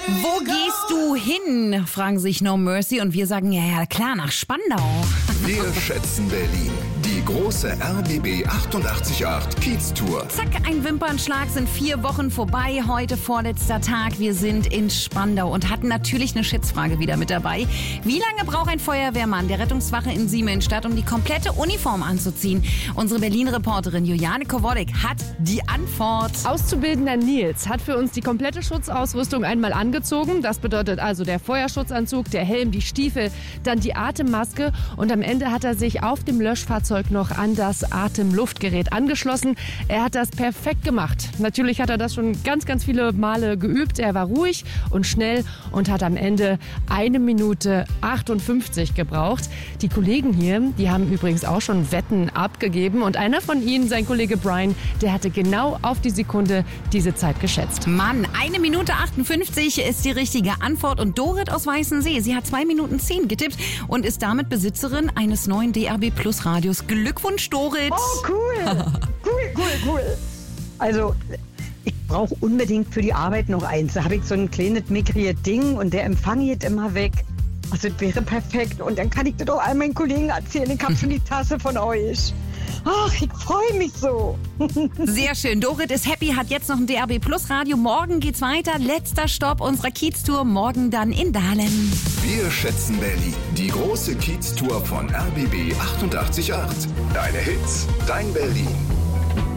Wo gehst du hin? Fragen sich No Mercy und wir sagen, ja klar, nach Spandau. Wir schätzen Berlin. Die große RBB 88.8 Kiez-Tour. Zack, ein Wimpernschlag, sind 4 Wochen vorbei. Heute vorletzter Tag. Wir sind in Spandau und hatten natürlich eine Schätzfrage wieder mit dabei. Wie lange braucht ein Feuerwehrmann der Rettungswache in Siemensstadt, um die komplette Uniform anzuziehen? Unsere Berlin-Reporterin Juliane Kowalczyk hat die Antwort. Auszubildender Nils hat für uns die komplette Schutzausrüstung einmal angezogen. Das bedeutet also der Feuerschutzanzug, der Helm, die Stiefel, dann die Atemmaske und am Ende hat er sich auf dem Löschfahrzeug noch an das Atemluftgerät angeschlossen. Er hat das perfekt gemacht. Natürlich hat er das schon ganz, ganz viele Male geübt. Er war ruhig und schnell und hat am Ende 1 Minute 58 gebraucht. Die Kollegen hier, die haben übrigens auch schon Wetten abgegeben und einer von ihnen, sein Kollege Brian, der hatte genau auf die Sekunde diese Zeit geschätzt. Mann, 1 Minute 58 ist die richtige Antwort und Dorit aus Weißensee, sie hat 2 Minuten 10 getippt und ist damit Besitzerin eines neuen DAB Plus Radios. Glückwunsch, Dorit! Oh, cool! Cool. Also, ich brauche unbedingt für die Arbeit noch eins. Da habe ich so ein kleines mickriges Ding und der Empfang geht immer weg. Also, das wäre perfekt. Und dann kann ich das auch all meinen Kollegen erzählen. Ich habe schon die Tasse von euch. Ach, ich freue mich so. Sehr schön. Dorit ist happy, hat jetzt noch ein DAB Plus Radio. Morgen geht's weiter. Letzter Stopp unserer Kiez-Tour. Morgen dann in Dahlem. Wir schätzen Berlin. Die große Kiez-Tour von RBB 88.8. Deine Hits, dein Berlin.